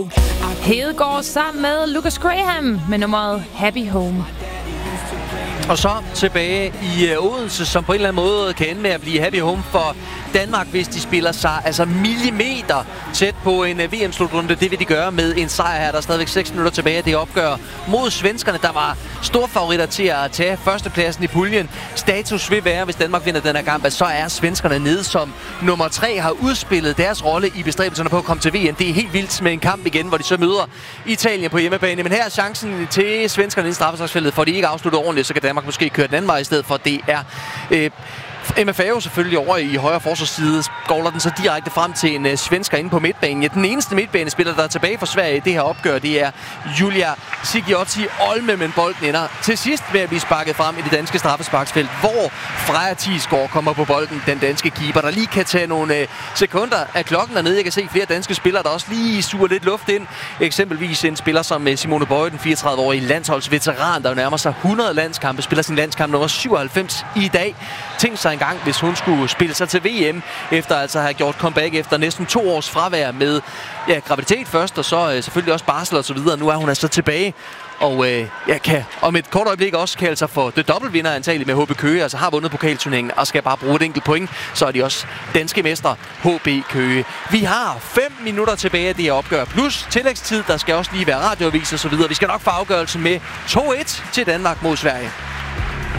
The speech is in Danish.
Hedegaard sammen med Lucas Graham med nummeret Happy Home. Og så tilbage i Odense, som på en eller anden måde kan ende med at blive happy home for Danmark, hvis de spiller sig altså millimeter tæt på en VM-slutrunde. Det vil de gøre med en sejr her. Der er stadigvæk 6 minutter tilbage af det opgør mod svenskerne, der var store favoritter til at tage førstepladsen i puljen. Status vil være, hvis Danmark vinder den her kamp, at så er svenskerne nede som nummer 3, har udspillet deres rolle i bestræbelserne på at komme til VM. Det er helt vildt med en kamp igen, hvor de så møder Italien på hjemmebane. Men her er chancen til svenskerne i straffesparksfeltet, for de ikke afslutter ordentligt, så kan Danmark måske køre den anden vej i stedet for. Det er MFAO selvfølgelig over i højre forsvarsside, skovler den så direkte frem til en svensker inde på midtbanen. Ja, den eneste midtbanespiller, der er tilbage for Sverige i det her opgør, det er Julia Sigiotti Olme, men bolden ender til sidst med at blive sparket frem i det danske straffesparksfelt, hvor Freja Thiesgaard kommer på bolden, den danske keeper, der lige kan tage nogle sekunder af klokken dernede. Jeg kan se flere danske spillere, der også lige suger lidt luft ind. Eksempelvis en spiller som Simone Bøje, den 34-årige landsholdsveteran, der nærmer sig 100 landskampe, spiller sin landskamp nummer 97 i dag. Tænk sig en gang, hvis hun skulle spille sig til VM, efter altså at have gjort comeback efter næsten 2 års fravær med graviditet først, og så selvfølgelig også barsel og så videre. Nu er hun altså tilbage, og jeg kan om et kort øjeblik også kalde sig for det dobbeltvinder antageligt med HB Køge, altså har vundet pokalturneringen og skal bare bruge et enkelt point, så er de også danske mestre HB Køge. Vi har 5 minutter tilbage af det her opgør, plus tillægstid, der skal også lige være radioavis og så videre. Vi skal nok få afgørelsen med 2-1 til Danmark mod Sverige.